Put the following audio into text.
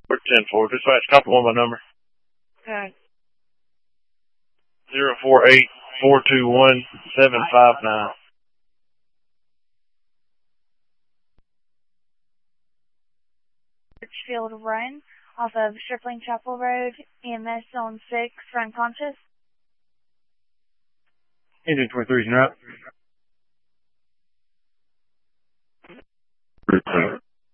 We're 10-4. Dispatch, copy one by number. Okay. 048-421-759. Richfield Run off of Stripling Chapel Road, EMS Zone 6, for unconscious. Engine 23 is in route.